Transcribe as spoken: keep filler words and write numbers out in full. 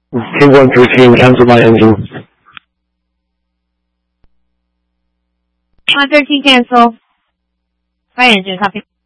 K one thirteen, cancel my engine. one thirteen cancel. My engine, copy.